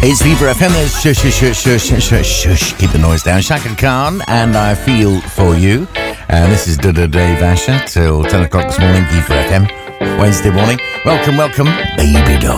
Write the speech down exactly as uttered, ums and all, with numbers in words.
It's Viva F M. There's shush, shush, shush, shush, shush, shush. Keep the noise down. Shaka Khan and I Feel For You. And this is Dada Dave Asher till ten o'clock this morning. Viva F M. Wednesday morning. Welcome, welcome, baby doll.